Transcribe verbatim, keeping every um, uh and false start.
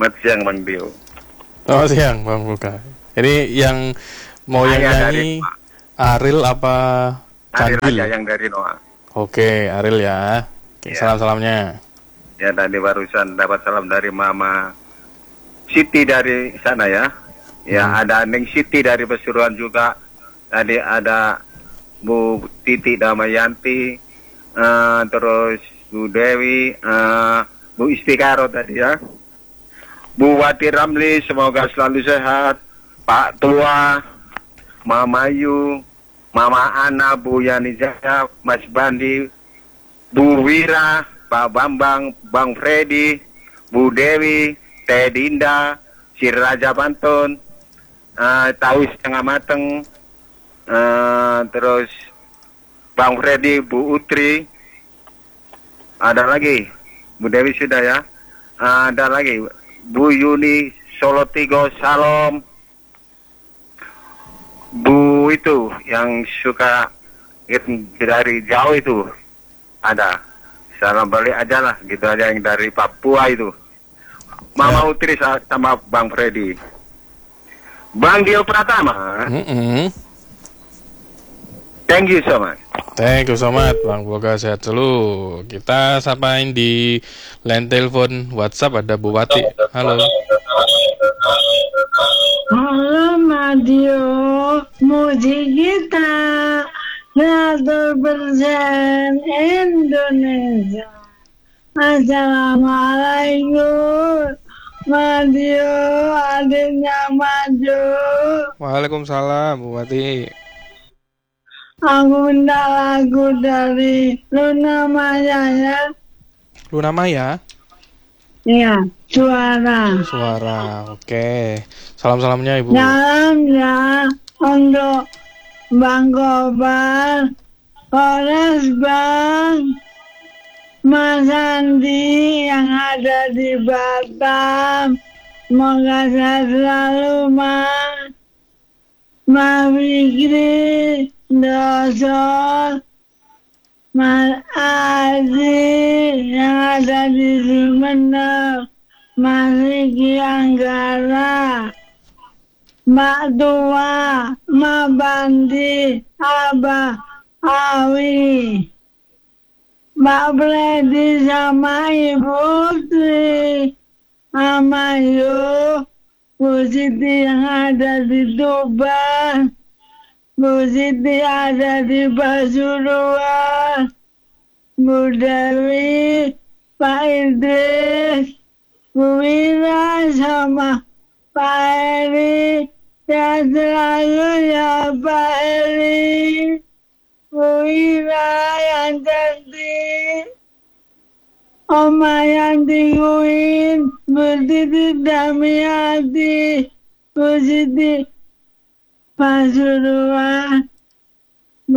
Selamat siang Bang Dio. Selamat siang Bang Buka. Ini yang mau yang Saya nyanyi Ariel apa Ariel Candil? aja yang dari Noah. Oke, Ariel ya. Oke, Ya. salam-salamnya. Ya tadi barusan dapat salam dari Mama Siti dari sana ya. Ya Hmm. ada Neng Siti dari Pasuruan juga. Tadi ada Bu Titi Damayanti, eh, terus Bu Dewi, eh, Bu Istikaro tadi ya. Bu Wati Ramli semoga selalu sehat. Pak Tua, Mama Yu, Mama Ana, Bu Yani Jaya, Mas Bandi, Bu Wira, Pak Bambang, Bang Freddy, Bu Dewi, Teh Dinda, Si Raja Banton, uh, Tahu Setengah Mateng, uh, terus Bang Freddy, Bu Utri, ada lagi, Bu Dewi sudah ya, uh, ada lagi, Bu Yuni, Solo Tigo, Salam, Bu itu yang suka dari jauh itu ada. Salam balik aja lah, gitu aja yang dari Papua itu. Mama Ya. Utri sama Bang Freddy. Bang Dio Pratama, Mm-mm. thank you so much. Thank you so much Bang Boga, sehat selalu. Kita sapain di line telepon WhatsApp ada Bu Wati. Halo. Halo Madio, musik kita seratus persen Indonesia. Assalamualaikum Madio, adiknya Maju. Waalaikumsalam Bu Wati. Aku minta lagu dari Luna Maya ya. Luna Maya. Iya, suara. Suara. Oke. Salam-salamnya Ibu. Salamnya untuk Bang Kobar, Polres Bang, Mas Andi yang ada di Batam. Semoga sehat selalu, Mas. Mas Fikri, Dosol, Mas Aziz yang ada di Sumeneb, Mas Riki Anggara, Mbak Tua, Mbak Bandi, Abah Awi, Mbak Freddy sama Ibu Tri, sama Yu, Bu Siti yang ada di Tuban, Bu Siti ada di Pasuruan, Bu Dewi, Pak Idris, Bu Wira sama Pak Eri, ya selalu ya Pak Eri, Bu Wira yang cantik, Oma yang tingguin, Bu Titi Damiati, Bu Siti Pasuruan,